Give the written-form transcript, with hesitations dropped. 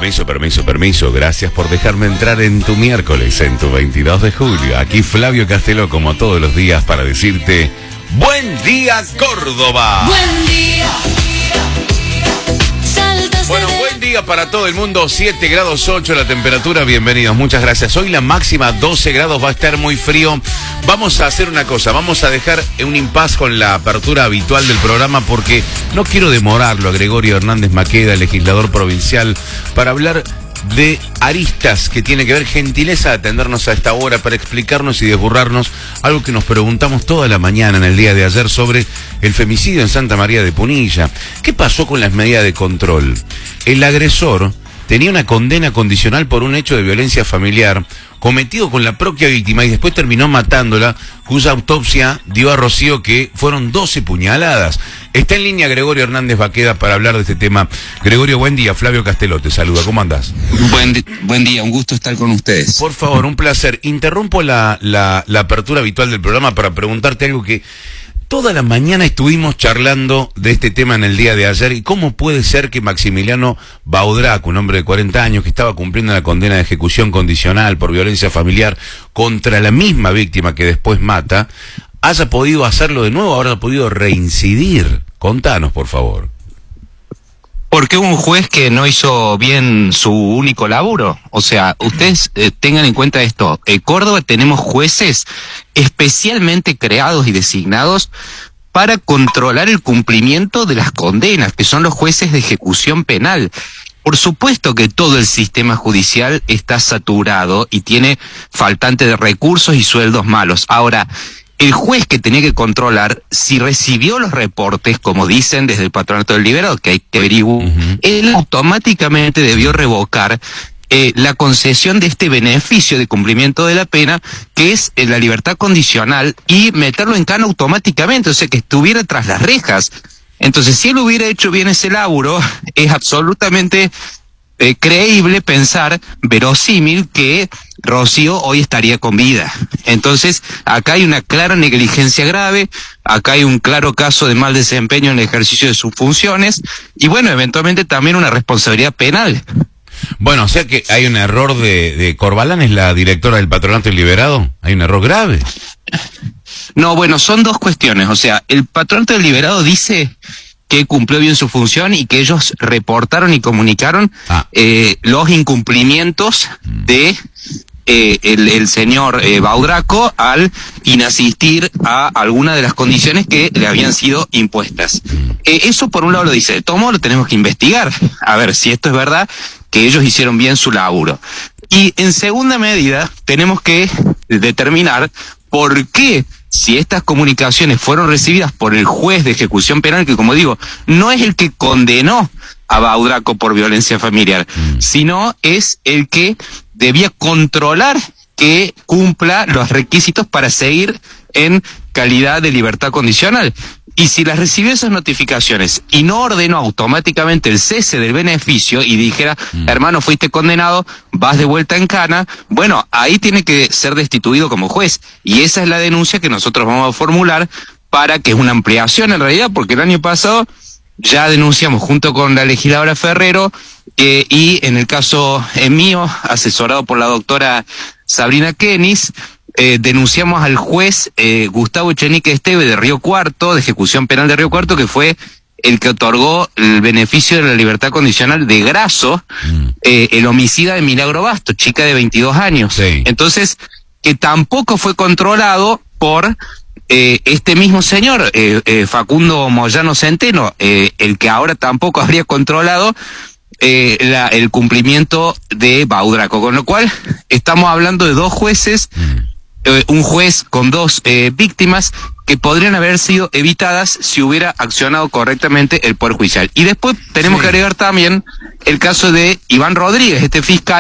Permiso. Gracias por dejarme entrar en tu miércoles, en tu 22 de julio. Aquí Flavio Castelo, como todos los días, para decirte ¡Buen día, Córdoba! ¡Buen día! Bueno, buen día para todo el mundo. 7 grados 8 la temperatura. Bienvenidos, muchas gracias. Hoy la máxima 12 grados, va a estar muy frío. Vamos a hacer una cosa, vamos a dejar un impasse con la apertura habitual del programa porque no quiero demorarlo a Gregorio Hernández Maqueda, legislador provincial, para hablar de aristas que tiene que ver. Gentileza de atendernos a esta hora para explicarnos y desburrarnos algo que nos preguntamos toda la mañana en el día de ayer sobre el femicidio en Santa María de Punilla. ¿Qué pasó con las medidas de control? El agresor tenía una condena condicional por un hecho de violencia familiar cometido con la propia víctima y después terminó matándola, cuya autopsia dio a Rocío que fueron 12 puñaladas. Está en línea Gregorio Hernández Maqueda para hablar de este tema. Gregorio, buen día. Flavio Castelo te saluda. ¿Cómo andás? Buen día, un gusto estar con ustedes. Por favor, un placer. Interrumpo la apertura habitual del programa para preguntarte algo que toda la mañana estuvimos charlando de este tema en el día de ayer. ¿Y cómo puede ser que Maximiliano Baudraco, un hombre de 40 años que estaba cumpliendo la condena de ejecución condicional por violencia familiar contra la misma víctima que después mata, haya podido hacerlo de nuevo, ahora ha podido reincidir? Contanos, por favor. Porque hubo un juez que no hizo bien su único laburo. O sea, ustedes tengan en cuenta esto. En Córdoba tenemos jueces especialmente creados y designados para controlar el cumplimiento de las condenas, que son los jueces de ejecución penal. Por supuesto que todo el sistema judicial está saturado y tiene faltante de recursos y sueldos malos. Ahora, el juez que tenía que controlar si recibió los reportes, como dicen desde el Patronato del Liberado, que hay que averiguar, él automáticamente debió revocar la concesión de este beneficio de cumplimiento de la pena, que es la libertad condicional, y meterlo en cana automáticamente, o sea, que estuviera tras las rejas. Entonces, si él hubiera hecho bien ese laburo, es absolutamente creíble pensar, verosímil, que Rocío hoy estaría con vida. Entonces, acá hay una clara negligencia grave, acá hay un claro caso de mal desempeño en el ejercicio de sus funciones, y bueno, eventualmente también una responsabilidad penal. Bueno, o sea que hay un error de Corbalán, es la directora del Patronato del Liberado, hay un error grave. No, bueno, son dos cuestiones. O sea, el Patronato del Liberado dice que cumplió bien su función y que ellos reportaron y comunicaron los incumplimientos de el señor Baudraco al inasistir a alguna de las condiciones que le habían sido impuestas. Eso por un lado lo dice. De todo modo lo tenemos que investigar, a ver si esto es verdad, que ellos hicieron bien su laburo. Y en segunda medida tenemos que determinar por qué, si estas comunicaciones fueron recibidas por el juez de ejecución penal, que como digo, no es el que condenó a Baudraco por violencia familiar, sino es el que debía controlar que cumpla los requisitos para seguir en calidad de libertad condicional. Y si las recibió esas notificaciones y no ordenó automáticamente el cese del beneficio y dijera, hermano, fuiste condenado, vas de vuelta en cana, bueno, ahí tiene que ser destituido como juez. Y esa es la denuncia que nosotros vamos a formular para que es una ampliación en realidad, porque el año pasado ya denunciamos junto con la legisladora Ferrero y en el caso mío, asesorado por la doctora Sabrina Kenis, denunciamos al juez Gustavo Echenique Esteve de Río Cuarto, de ejecución penal de Río Cuarto, que fue el que otorgó el beneficio de la libertad condicional de Grasso, el homicida de Milagro Basto, chica de 22 años. Sí. Entonces, que tampoco fue controlado por este mismo señor, Facundo Moyano Centeno, el que ahora tampoco habría controlado el cumplimiento de Baudraco. Con lo cual, estamos hablando de dos jueces, un juez con dos víctimas que podrían haber sido evitadas si hubiera accionado correctamente el Poder Judicial. Y después tenemos que agregar también el caso de Iván Rodríguez, este fiscal